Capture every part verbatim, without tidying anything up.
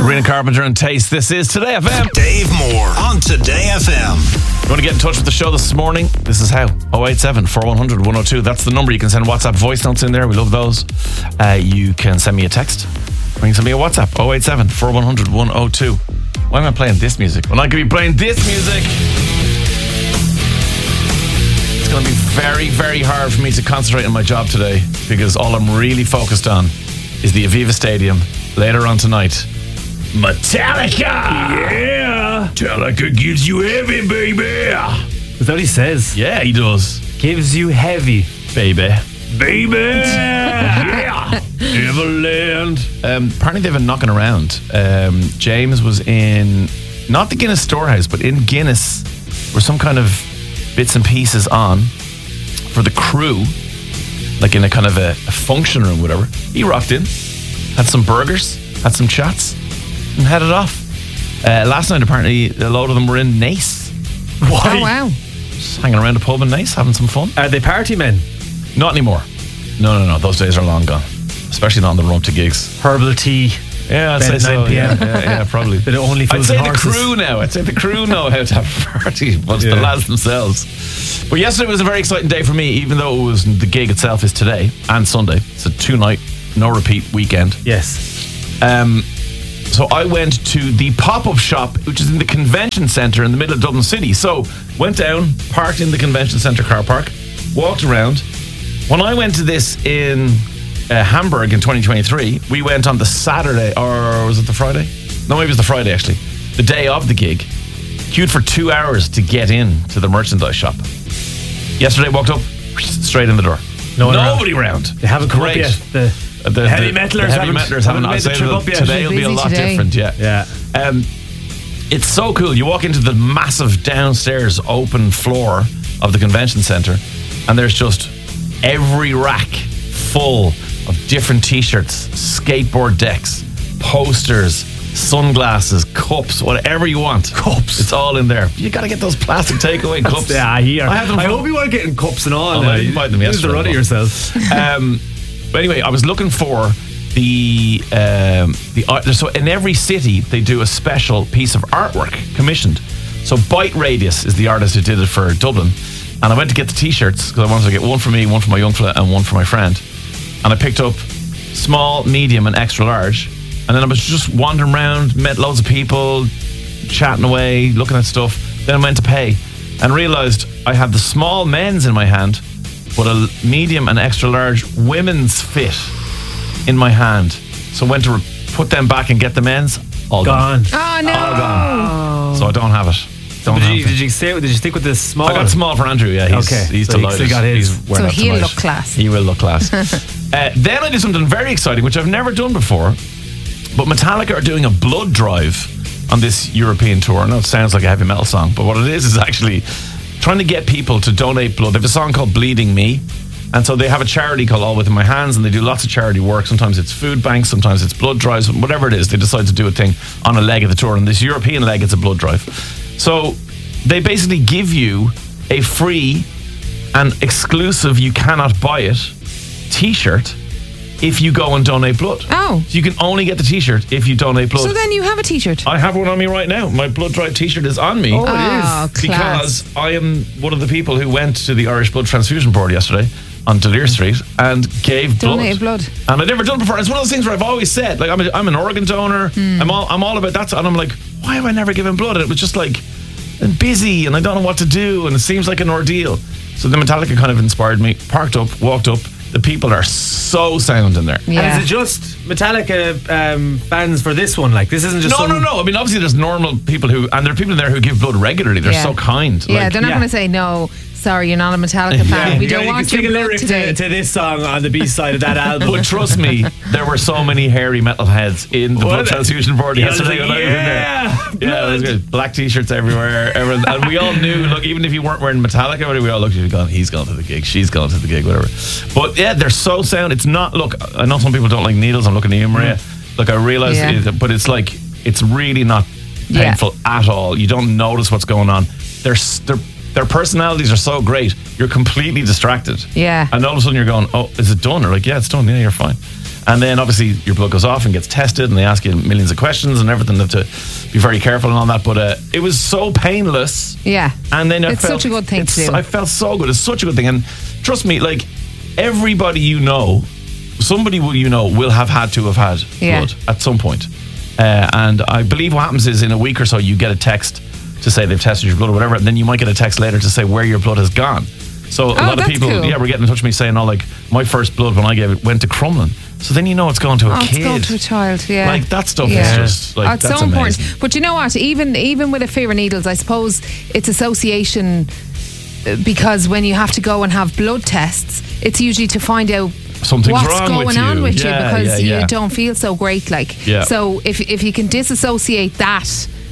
Sabrina Carpenter and Taste. This is Today F M. Dave Moore on Today F M. You want to get in touch with the show this morning? This is how. oh eight seven, four one hundred, one oh two. That's the number. You can send WhatsApp voice notes in there. We love those. Uh, you can send me a text. Or you can send me a WhatsApp. oh eight seven, four one hundred, one oh two. Why am I playing this music? When I could be playing this music. It's going to be very, very hard for me to concentrate on my job today because all I'm really focused on is the Aviva Stadium later on tonight. Metallica! Yeah! Metallica gives you heavy, baby! Is that what he says? Yeah, he does. Gives you heavy. Baby. Baby! Yeah! Everland. Um, apparently they've been knocking around. Um, James was in, not the Guinness Storehouse, but in Guinness, were some kind of bits and pieces on for the crew, like in a kind of a, a function room, whatever. He rocked in, had some burgers, had some chats, and headed off. Uh, last night, apparently, a load of them were in Nace. Why? Oh, wow. Just hanging around a pub in Nace, having some fun. Are they party men? Not anymore. No, no, no. Those days are long gone. Especially not on the run to gigs. Herbal tea. Yeah, I'd Bed say nine so. Yeah, p.m. yeah, yeah, probably. Bit of only I'd fools say and the horses. crew now. I'd say the crew know how to have a party, but it's Yeah. the lads themselves. But yesterday was a very exciting day for me, even though it was the gig itself is today and Sunday. It's a two-night, no-repeat weekend. Yes. Um, so I went to the pop-up shop, which is in the convention centre in the middle of Dublin City. So went down, parked in the convention centre car park, walked around. When I went to this in uh, Hamburg in twenty twenty-three, we went on the Saturday, or was it the Friday? No, maybe it was the Friday actually. The day of the gig. Queued for two hours to get in to the merchandise shop. Yesterday, walked up, straight in the door. No one Nobody round. They haven't come Great. up yet. The, Uh, the, heavy the, metalers the heavy haven't- metalers haven't, haven't I'd made the say trip that up yet. today will be a Busy lot today. different, yeah. yeah. Um, it's so cool. You walk into the massive downstairs open floor of the convention centre, and there's just every rack full of different t-shirts, skateboard decks, posters, sunglasses, cups, whatever you want. Cups. It's all in there. You got to get those plastic takeaway cups. Yeah, here. I have them I from- hope you weren't getting cups and all. Oh, now. I didn't buy them Use the yesterday, run of though. yourself. Um, but anyway, I was looking for the um, the art. So in every city, they do a special piece of artwork commissioned. So Bite Radius is the artist who did it for Dublin, and I went to get the t-shirts because I wanted to get one for me, one for my young fella, and one for my friend. And I picked up small, medium, and extra large. And then I was just wandering around, met loads of people, chatting away, looking at stuff. Then I went to pay and realised I had the small men's in my hand, but a medium and extra large women's fit in my hand. So went to re- put them back and get the men's. All gone. Gone. Oh, no. All gone. So I don't have it. Don't Did have you, it. did you stay? Did you stick with the small? I got small for Andrew, yeah. He's, Okay, he's so he delighted. still got his. He's wearing So that he'll tonight. look class. He will look class. uh, then I did something very exciting, which I've never done before. But Metallica are doing a blood drive on this European tour. I know it sounds like a heavy metal song, but what it is is actually trying to get people to donate blood. They have a song called Bleeding Me. And so they have a charity called All Within My Hands, and they do lots of charity work. Sometimes it's food banks, sometimes it's blood drives, whatever it is. They decide to do a thing on a leg of the tour. And this European leg, it's a blood drive. So they basically give you a free and exclusive, you cannot buy it, t-shirt if you go and donate blood. Oh. So you can only get the t-shirt if you donate blood. So then you have a t-shirt. I have one on me right now. My blood drive t-shirt is on me. Oh, it Oh, is. class. Because I am one of the people who went to the Irish Blood Transfusion Board yesterday on Delir Street and gave blood. Donated blood. And I'd never done it before. It's one of those things where I've always said, like, I'm, a, I'm an organ donor. Hmm. I'm all I'm all about that. And I'm like, why have I never given blood? And it was just like, I'm busy and I don't know what to do. And it seems like an ordeal. So the Metallica kind of inspired me. Parked up, walked up. The people are so sound in there. Yeah. And is it just Metallica um, fans for this one? Like, this isn't just No, some... no, no. I mean, obviously, there's normal people who, and there are people in there who give blood regularly. They're Yeah. so kind. Yeah, Like, they're not yeah. going to say, no, sorry, you're not a Metallica fan. We You don't can want sing your a blood lyric today. to, to this song on the B side of that album. But trust me, there were so many hairy metalheads in the What? blood transfusion board Yeah, yesterday when I was in there. yeah, Yeah, it was good. Black t-shirts everywhere, everyone, and we all knew. Look, even if you weren't wearing Metallica, we all looked at you and gone, "He's gone to the gig, she's gone to the gig, whatever." But yeah, they're so sound. It's not. Look, I know some people don't like needles. I'm looking at you, Maria. Look, I realise, Yeah. it, but it's like it's really not Yeah. painful at all. You don't notice what's going on. They're s- they're their personalities are so great. You're completely distracted. Yeah. And all of a sudden you're going, "Oh, is it done?" Or like, "Yeah, it's done. Yeah, you're fine." And then obviously your blood goes off and gets tested, and they ask you millions of questions and everything. They have to be very careful and all that. But uh, it was so painless. Yeah. And then I It's felt, such a good thing to it's- do. I felt so good. It's such a good thing. And trust me, like everybody you know, somebody will you know will have had to have had Yeah. blood at some point. Uh, and I believe what happens is in a week or so you get a text to say they've tested your blood or whatever, and then you might get a text later to say where your blood has gone. So a Oh, lot of that's people, cool. yeah, were getting in touch with me saying, "Oh, like my first blood when I gave it went to Crumlin." So then you know it's going to a Oh, kid. it's going to a child, yeah. Like that stuff Yeah. is just like Oh, it's that's so amazing. important. But you know what? Even even with a fear of needles, I suppose it's association uh, because when you have to go and have blood tests, it's usually to find out Something's what's wrong going with on you. with Yeah, you because yeah, yeah. you don't feel so great. Like, Yeah. so if if you can disassociate that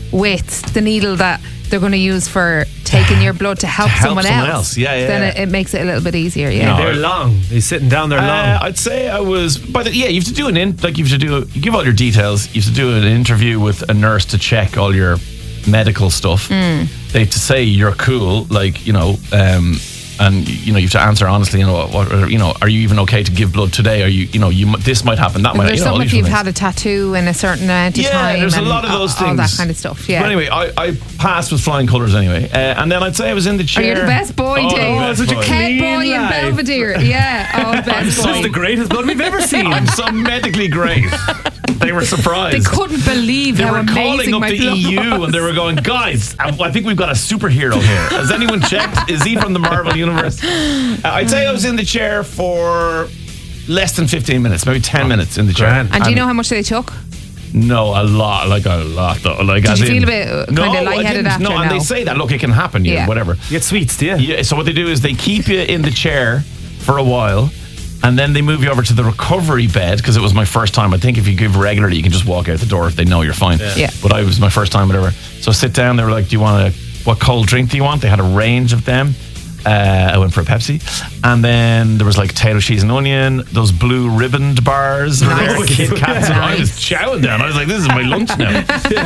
with the needle that they're going to use for taking your blood to help, To help someone, someone else, else. Yeah, yeah, then yeah. It, it makes it a little bit easier. Yeah. No. They're long. They're sitting down there Uh, long. I'd say I was, by the yeah, you have to do an in, like you have to do, you give all your details. You have to do an interview with a nurse to check all your medical stuff. Hmm. They have to say you're cool, like you know, um, and you know you have to answer honestly. You know, what, what- you know, are you even okay to give blood today? Are you, you know, you m- this might happen, that might. There's You know, all something if these you've things. had a tattoo in a certain amount of Yeah, time. there's a and lot of those all, all things. that kind of stuff. Yeah. But anyway, I, I passed with flying colours anyway, uh, and then I'd say I was in the Oh, chair. you're the best boy, Oh, the Dave. best such a boy. Head Clean boy in life. Belvedere. Yeah. Oh, best This is boy. the greatest blood we've ever seen. I'm so medically great. They were surprised. They couldn't believe They how were calling amazing up my the blood E U was. and they were going, guys, I I think we've got a superhero here. Has anyone checked? Is he from the Marvel universe? Uh, I'd say I was in the chair for less than fifteen minutes, maybe ten minutes in the chair. Grand. And do you know how much they took? No, a lot, like a lot. Though. Like, Did as you feel in- a bit, uh, no, kinda I lightheaded didn't. after, No, and no? they say that, look, it can happen, yeah, Yeah. whatever. You get sweets, do you? Yeah, so what they do is they keep you in the chair for a while, and then they move you over to the recovery bed because it was my first time. I think if you give regularly, you can just walk out the door if they know you're fine. Yeah. But I was my first time, whatever. So sit down. They were like, "Do you want a what cold drink do you want?" They had a range of them. Uh, I went for a Pepsi, and then there was like potato cheese and onion. Those blue ribboned bars were there, Nice. Kit Kats. And I was Nice. chowing down. I was like, "This is my lunch now."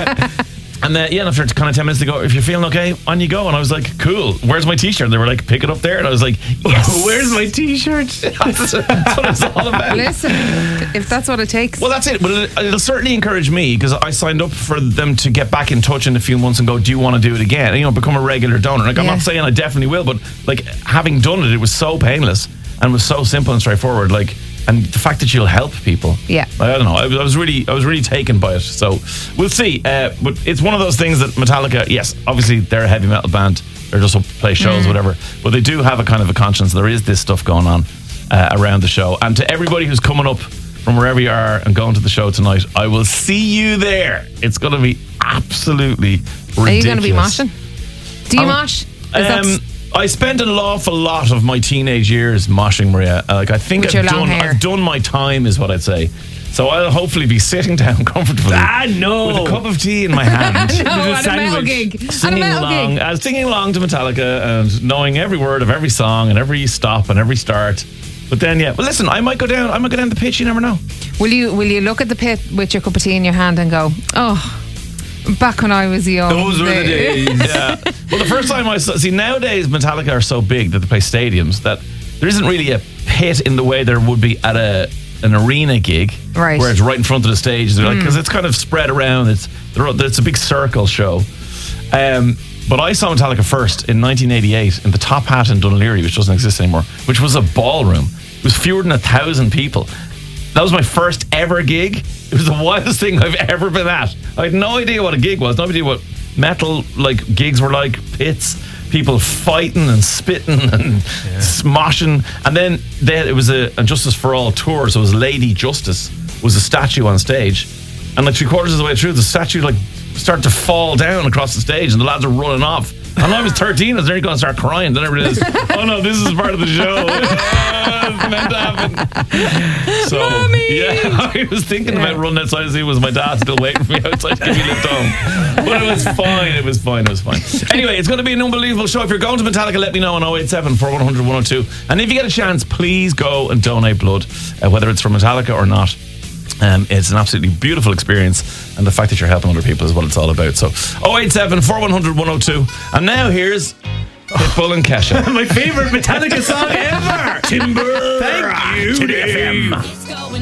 And then, yeah, and after kind of ten minutes to go, if you're feeling okay, on you go. And I was like, cool, where's my t-shirt? And they were like, pick it up there. And I was like, yes. Where's my t-shirt? That's, that's what it's all about. Listen, if that's what it takes. Well, that's it. But it, it'll certainly encourage me because I signed up for them to get back in touch in a few months and go, do you want to do it again? And, you know, become a regular donor. Like, I'm Yeah. not saying I definitely will, but like having done it, it was so painless and was so simple and straightforward. Like, and the fact that you'll help people. Yeah. I don't know. I was, I was really, I was really taken by it. So we'll see. Uh, but it's one of those things that Metallica, yes, obviously they're a heavy metal band. They're just up to play shows, whatever. But they do have a kind of a conscience. There is this stuff going on uh, around the show. And to everybody who's coming up from wherever you are and going to the show tonight, I will see you there. It's going to be absolutely ridiculous. Are you going to be moshing? Do you Um, mosh? Is that Um, I spent an awful lot of my teenage years moshing, Maria. Uh, Like I think With I've your long done, hair. I've done my time, is what I'd say. So I'll hopefully be sitting down comfortably Ah, no. with a cup of tea in my hand, no, a at a metal sandwich. gig. At a singing metal along, gig. uh, singing along to Metallica and knowing every word of every song and every stop and every start. But then, yeah. Well, listen, I might go down. I might go down the pitch. You never know. Will you will you look at the pit with your cup of tea in your hand and go, oh, back when I was young. Those were the days. Yeah. Well, the first time I saw, see, nowadays Metallica are so big that they play stadiums that there isn't really a pit in the way there would be at a an arena gig, Right. where it's right in front of the stage. They're like, because it's kind of spread around. It's they're, it's a big circle show. Um, but I saw Metallica first in nineteen eighty-eight in the Top Hat in Dún Laoghaire, which doesn't exist anymore, which was a ballroom. It was fewer than a thousand people. That was my first ever gig. It was the wildest thing I've ever been at. I had no idea what a gig was. No idea what metal like gigs were like. Pits, people fighting and spitting and smoshing. And then they, it was a, a Justice for All tour. So it was Lady Justice was a statue on stage. And like three quarters of the way through, the statue like started to fall down across the stage and the lads are running off. And I was thirteen, I was nearly going to start crying. Then I realized, oh no, this is part of the show. It's meant to happen. So, Mommy! yeah, I was thinking about running outside to see was my dad still waiting for me outside to give me a lift home. But it was fine, it was fine, it was fine. Anyway, it's going to be an unbelievable show. If you're going to Metallica, let me know on oh eight seven, four one zero zero, one oh two. And if you get a chance, please go and donate blood, uh, whether it's for Metallica or not. Um, it's an absolutely beautiful experience, and the fact that you're helping other people is what it's all about. So oh eight seven, four one zero zero, one oh two. And now here's Pitbull and Kesha. My favourite Metallica song ever. Timber. Thank you, to the F M. Dave.